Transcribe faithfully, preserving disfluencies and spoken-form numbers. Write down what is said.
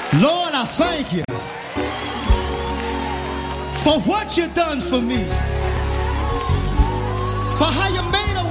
Lord, I thank you for what you done for me, for how you made a